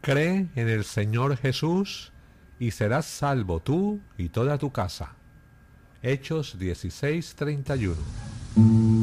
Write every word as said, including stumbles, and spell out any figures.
Cree en el Señor Jesús y serás salvo tú y toda tu casa. Hechos dieciséis, treinta y uno.